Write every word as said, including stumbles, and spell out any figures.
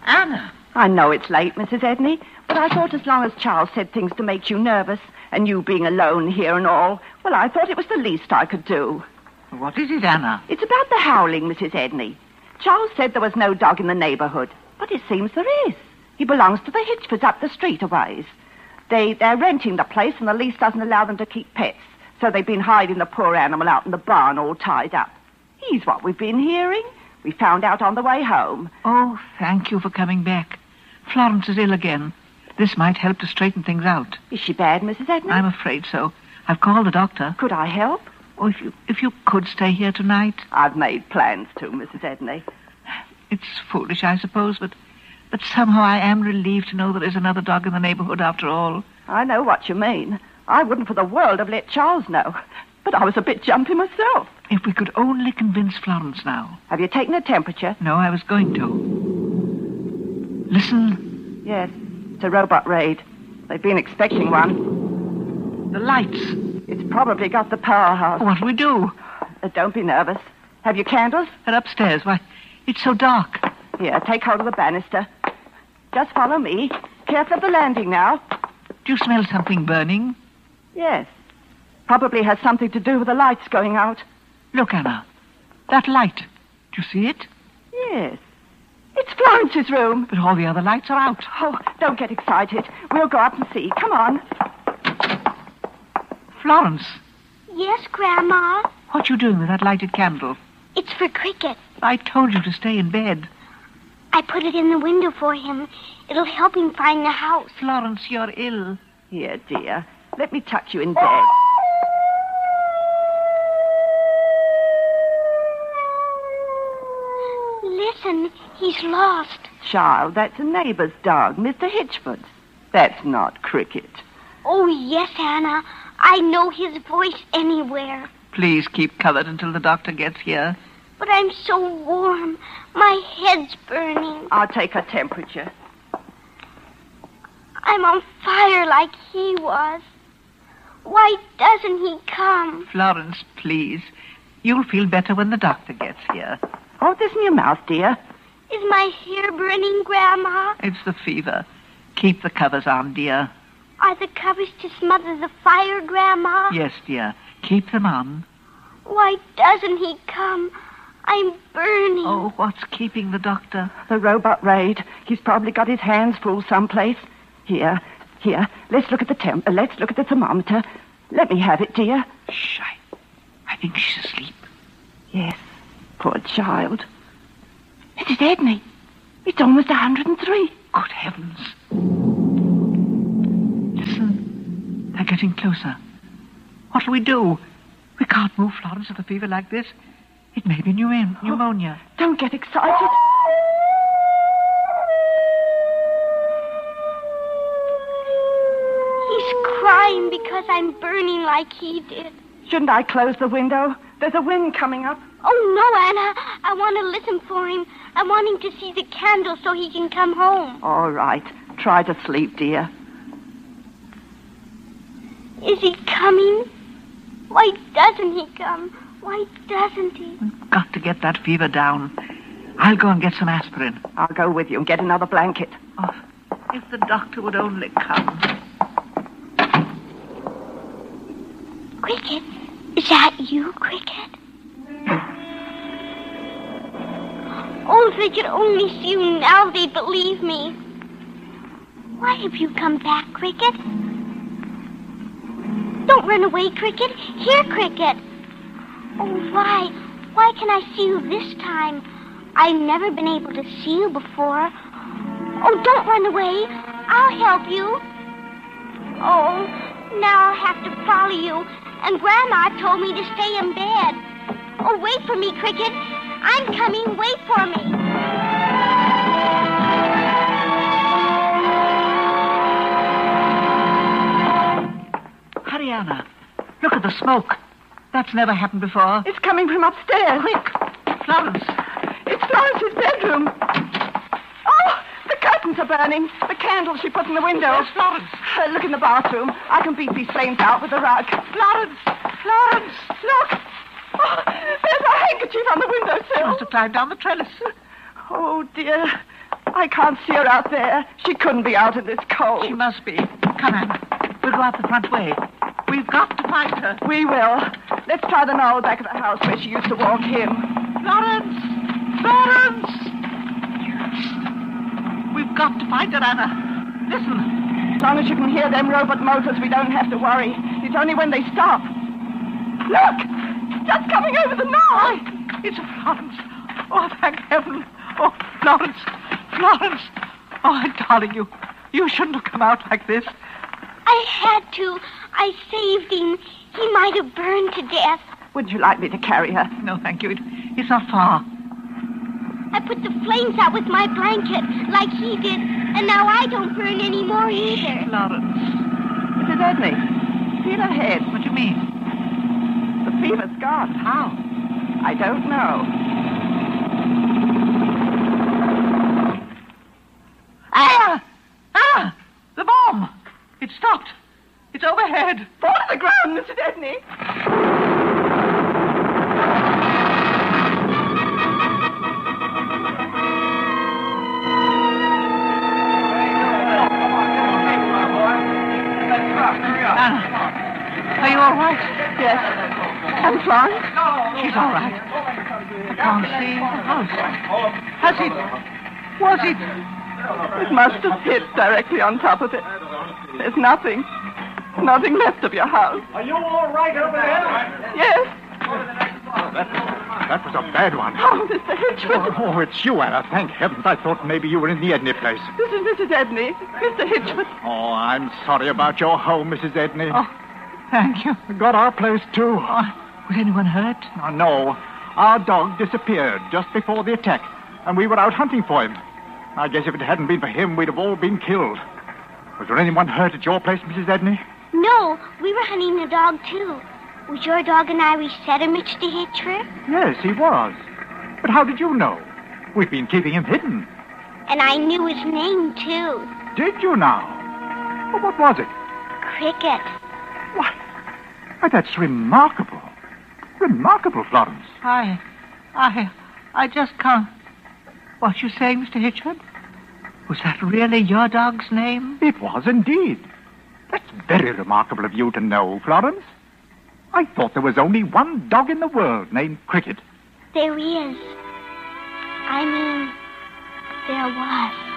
Anna. I know it's late, Missus Edney, but I thought as long as Charles said things to make you nervous, and you being alone here and all, well, I thought it was the least I could do. What is it, Anna? It's about the howling, Missus Edney. Charles said there was no dog in the neighborhood, but it seems there is. He belongs to the Hitchfords up the street a ways. They, they're renting the place, and the lease doesn't allow them to keep pets, so they've been hiding the poor animal out in the barn all tied up. He's what we've been hearing. We found out on the way home. Oh, thank you for coming back. Florence is ill again. This might help to straighten things out. Is she bad, Missus Edney? I'm afraid so. I've called the doctor. Could I help? Oh, if you if you could stay here tonight. I've made plans to, Missus Edney. It's foolish, I suppose, but but somehow I am relieved to know there is another dog in the neighborhood after all. I know what you mean. I wouldn't for the world have let Charles know. But I was a bit jumpy myself. If we could only convince Florence now. Have you taken her temperature? No, I was going to. Listen. Yes, it's a robot raid. They've been expecting one. The lights. It's probably got the powerhouse. What do we do? Uh, don't be nervous. Have you candles? They're upstairs. Why, it's so dark. Here, take hold of the banister. Just follow me. Careful of the landing now. Do you smell something burning? Yes. Probably has something to do with the lights going out. Look, Anna. That light. Do you see it? Yes. It's Florence's room. But all the other lights are out. Oh, don't get excited. We'll go up and see. Come on. Florence. Yes, Grandma? What you doing with that lighted candle? It's for Cricket. I told you to stay in bed. I put it in the window for him. It'll help him find the house. Florence, you're ill. Here, dear. Let me tuck you in bed. Listen, he's lost. Child, that's a neighbor's dog, Mister Hitchford. That's not Cricket. Oh, yes, Anna. I know his voice anywhere. Please keep covered until the doctor gets here. But I'm so warm. My head's burning. I'll take her temperature. I'm on fire like he was. Why doesn't he come? Florence, please. You'll feel better when the doctor gets here. Hold this in your mouth, dear. Is my hair burning, Grandma? It's the fever. Keep the covers on, dear. Are the covers to smother the fire, Grandma? Yes, dear. Keep them on. Why doesn't he come? I'm burning. Oh, what's keeping the doctor? The robot raid. He's probably got his hands full someplace. Here, here. Let's look at the temp. Uh, let's look at the thermometer. Let me have it, dear. Shh, I, I think she's asleep. Yes, poor child. Missus Edney, it's almost one hundred and three. Good heavens. Listen, they're getting closer. What do we do? We can't move Florence with a fever like this. It may be pneumonia. pneumonia. Oh, don't get excited. He's crying because I'm burning like he did. Shouldn't I close the window? There's a wind coming up. Oh, no, Anna. I want to listen for him. I want him to see the candle so he can come home. All right. Try to sleep, dear. Is he coming? Why doesn't he come? Why doesn't he? We've got to get that fever down. I'll go and get some aspirin. I'll go with you and get another blanket. Oh, if the doctor would only come. Cricket? Is that you, Cricket? Oh, if they could only see you now, they'd believe me. Why have you come back, Cricket? Don't run away, Cricket. Here, Cricket. Oh, why? Why can I see you this time? I've never been able to see you before. Oh, don't run away. I'll help you. Oh, now I'll have to follow you. And Grandma told me to stay in bed. Oh, wait for me, Cricket. I'm coming. Wait for me. Hurry, Anna. Look at the smoke. That's never happened before. It's coming from upstairs. Quick, Florence. It's Florence's bedroom. Oh, the curtains are burning. The candle she put in the window. Where's Florence? Uh, look in the bathroom. I can beat these flames out with a rug. Florence! Florence! Look. Oh, there's a handkerchief on the She windowsill. must have climbed down the trellis. Oh, dear. I can't see her out there. She couldn't be out in this cold. She must be. Come, Anna. We'll go out the front way. We've got to find her. We will. Let's try the knoll back of the house where she used to walk in. Florence! Florence! We've got to find her, Anna. Listen. As long as you can hear them robot motors, we don't have to worry. It's only when they stop. Look! It's just coming over the knoll. It's Florence. Oh, thank heaven. Oh, Florence. Florence. Oh, darling, you, you shouldn't have come out like this. I had to. I saved him. He might have burned to death. Wouldn't you like me to carry her? No, thank you. It, it's not far. I put the flames out with my blanket, like he did, and now I don't burn anymore either. Florence. Missus Edney, feel her head. What do you mean? The fever's gone. How? I don't know. Ah! Ah! The bomb! It stopped. It's overhead. Fall to the ground, Missus Edney. Anna, are you all right? Yes. And Florence? She's all right. I can't see the house. Has it? Was it? It must have hit directly on top of it. There's nothing. Nothing left of your house. Are you all right over there? Yes. That, that was a bad one. Oh, Mister Hitchford. Oh, oh, it's you, Anna. Thank heavens. I thought maybe you were in the Edney place. This is Missus Edney. Mister Hitchford. Oh, I'm sorry about your home, Missus Edney. Oh, thank you. We got our place, too. Oh, was anyone hurt? Oh, no. Our dog disappeared just before the attack, and we were out hunting for him. I guess if it hadn't been for him, we'd have all been killed. Was there anyone hurt at your place, Missus Edney? No, we were hunting the dog, too. Was your dog an Irish setter, Mister Hitchford? Yes, he was. But how did you know? We've been keeping him hidden. And I knew his name, too. Did you now? Well, what was it? Cricket. Why, why, that's remarkable. Remarkable, Florence. I, I, I just can't. What you saying, Mister Hitchford? Was that really your dog's name? It was indeed. That's very remarkable of you to know, Florence. I thought there was only one dog in the world named Cricket. There is. I mean, there was.